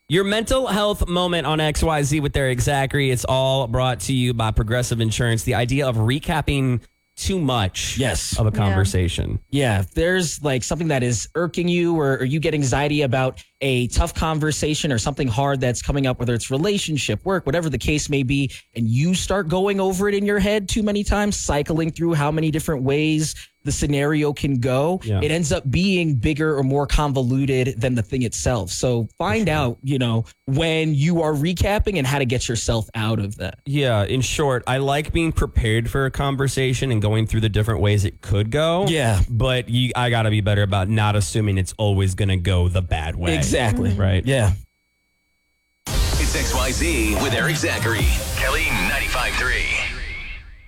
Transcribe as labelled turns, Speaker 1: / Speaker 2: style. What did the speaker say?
Speaker 1: Your mental health moment on XYZ with Eric Zachary. It's all brought to you by Progressive Insurance. The idea of recapping too much of a conversation.
Speaker 2: Yeah, if there's like something that is irking you or you get anxiety about a tough conversation or something hard that's coming up, whether it's relationship, work, whatever the case may be, and you start going over it in your head too many times, cycling through how many different ways the scenario can go, it ends up being bigger or more convoluted than the thing itself. So find out, when you are recapping and how to get yourself out of that.
Speaker 1: Yeah, in short, I like being prepared for a conversation and going through the different ways it could go.
Speaker 2: Yeah.
Speaker 1: But I got to be better about not assuming it's always going to go the bad way.
Speaker 2: Exactly.
Speaker 1: Right?
Speaker 2: Yeah.
Speaker 3: It's XYZ with Eric Zachary. Kelly 95.3.